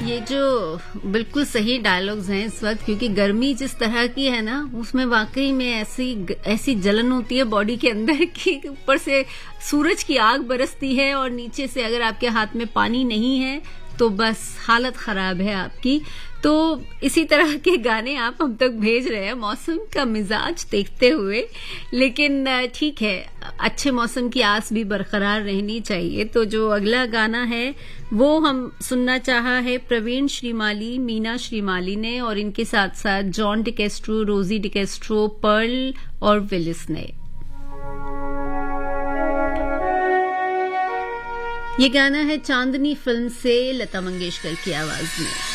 ये जो बिल्कुल सही डायलॉग्स हैं इस वक्त, क्योंकि गर्मी जिस तरह की है ना, उसमें वाकई में ऐसी जलन होती है बॉडी के अंदर की ऊपर से सूरज की आग बरसती है और नीचे से अगर आपके हाथ में पानी नहीं है तो बस हालत खराब है आपकी। तो इसी तरह के गाने आप हम तक भेज रहे हैं मौसम का मिजाज देखते हुए, लेकिन ठीक है, अच्छे मौसम की आस भी बरकरार रहनी चाहिए। तो जो अगला गाना है वो हम सुनना चाहा है प्रवीण श्रीमाली, मीना श्रीमाली ने, और इनके साथ साथ जॉन डिकेस्ट्रो, रोजी डिकेस्ट्रो, पर्ल और विलिस ने। ये गाना है चांदनी फिल्म से, लता मंगेशकर की आवाज में।